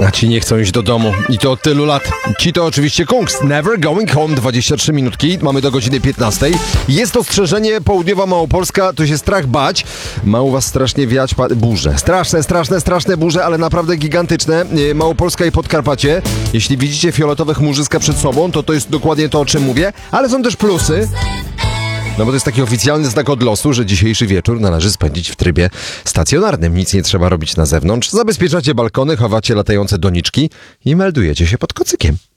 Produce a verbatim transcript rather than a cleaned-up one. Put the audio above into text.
A ci nie chcą iść do domu i to od tylu lat. Ci to oczywiście Kungs. Never going home. dwadzieścia trzy minutki. Mamy do godziny piętnastej. Jest ostrzeżenie południowa Małopolska. To się strach bać. Ma u was strasznie wiać pa- burze. Straszne, straszne, straszne burze, ale naprawdę gigantyczne. Małopolska i Podkarpacie. Jeśli widzicie fioletowe chmurzyska przed sobą, to to jest dokładnie to, o czym mówię. Ale są też plusy. No bo to jest taki oficjalny znak od losu, że dzisiejszy wieczór należy spędzić w trybie stacjonarnym. Nic nie trzeba robić na zewnątrz. Zabezpieczacie balkony, chowacie latające doniczki i meldujecie się pod kocykiem.